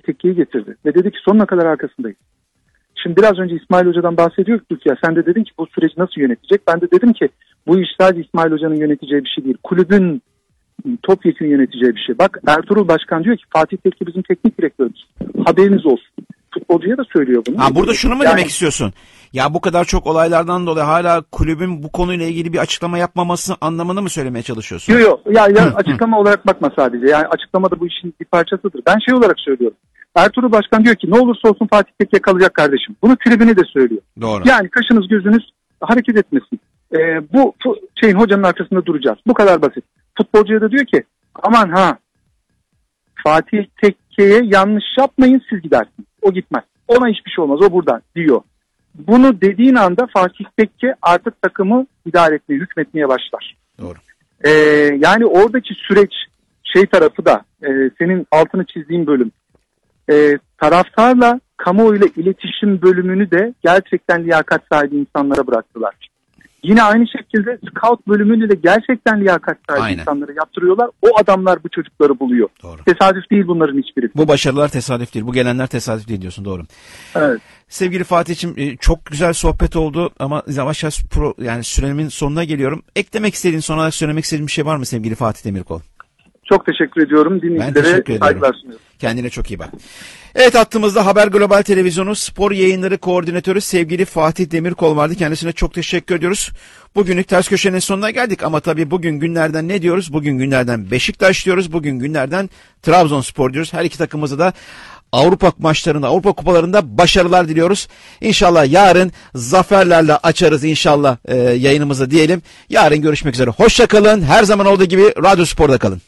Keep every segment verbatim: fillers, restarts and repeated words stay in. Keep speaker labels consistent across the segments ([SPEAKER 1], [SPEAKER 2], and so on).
[SPEAKER 1] Tekke'yi getirdi ve dedi ki sonuna kadar arkasındayız. Şimdi biraz önce İsmail Hoca'dan bahsediyorduk ya, sen de dedin ki bu süreci nasıl yönetecek? Ben de dedim ki bu iş sadece İsmail Hoca'nın yöneteceği bir şey değil. Kulübün topyekun yöneteceği bir şey. Bak Ertuğrul Başkan diyor ki Fatih Tekke bizim teknik direktörümüz. Haberiniz olsun. Futbolcuya da söylüyor bunu.
[SPEAKER 2] Ha, burada şunu mu
[SPEAKER 1] yani,
[SPEAKER 2] demek istiyorsun? Ya bu kadar çok olaylardan dolayı hala kulübün bu konuyla ilgili bir açıklama yapmaması anlamını mı söylemeye çalışıyorsun?
[SPEAKER 1] Yok yok. Ya, ya açıklama olarak bakma sadece. Yani açıklama da bu işin bir parçasıdır. Ben şey olarak söylüyorum. Ertuğrul Başkan diyor ki ne olursa olsun Fatih Tekke kalacak kardeşim. Bunu tribüne de söylüyor.
[SPEAKER 2] Doğru.
[SPEAKER 1] Yani kaşınız gözünüz hareket etmesin. Ee, bu şeyin hocanın arkasında duracağız. Bu kadar basit. Futbolcuya da diyor ki aman ha Fatih Tekke'ye yanlış yapmayın, siz gidersiniz. O gitmez. Ona hiçbir şey olmaz. O buradan diyor. Bunu dediğin anda Fatih Tekke artık takımı idare etmeye, hükmetmeye başlar.
[SPEAKER 2] Doğru.
[SPEAKER 1] Ee, yani oradaki süreç şey tarafı da e, senin altını çizdiğin bölüm. E, taraftarla kamuoyuyla iletişim bölümünü de gerçekten liyakat sahibi insanlara bıraktılar. Yine aynı şekilde scout bölümünü de gerçekten liyakat sahibi
[SPEAKER 2] Aynen.
[SPEAKER 1] insanlara yaptırıyorlar. O adamlar bu çocukları buluyor.
[SPEAKER 2] Doğru.
[SPEAKER 1] Tesadüf değil bunların hiçbiri.
[SPEAKER 2] Bu başarılar tesadüf değil. Bu gelenler tesadüf değil diyorsun. Doğru.
[SPEAKER 1] Evet.
[SPEAKER 2] Sevgili Fatih'ciğim, çok güzel sohbet oldu ama yavaş yavaş pro, yani süremin sonuna geliyorum. Eklemek istediğin, son olarak söylemek istediğin bir şey var mı sevgili Fatih Demirkol?
[SPEAKER 1] Çok teşekkür ediyorum. Dinleyicilere saygılar sunuyorum.
[SPEAKER 2] Kendine çok iyi bak. Evet, hattımızda Haber Global Televizyonu Spor Yayınları Koordinatörü sevgili Fatih Demirkol vardı. Kendisine çok teşekkür ediyoruz. Bugünlük Ters Köşe'nin sonuna geldik ama tabii bugün günlerden ne diyoruz? Bugün günlerden Beşiktaş diyoruz. Bugün günlerden Trabzonspor diyoruz. Her iki takımımızı da Avrupa maçlarında, Avrupa kupalarında başarılar diliyoruz. İnşallah yarın zaferlerle açarız inşallah e, yayınımızı diyelim. Yarın görüşmek üzere. Hoşça kalın. Her zaman olduğu gibi Radyo Spor'da kalın.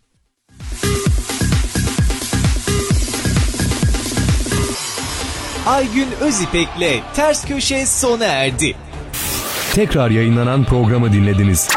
[SPEAKER 3] Aygün Özipek'le Ters Köşe sona erdi.
[SPEAKER 4] Tekrar yayınlanan programı dinlediniz.